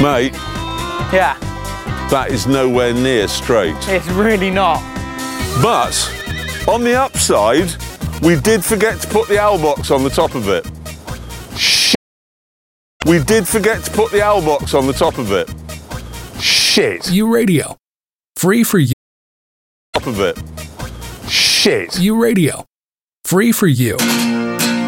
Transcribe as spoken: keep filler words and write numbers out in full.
Mate, Yeah, that is nowhere near straight. it's really not. But, on the upside, we did forget to put the owl box on the top of it. Shit. We did forget to put the owl box on the top of it. Shit. You Radio. Free for you. Top of it. Shit. You Radio. Free for you.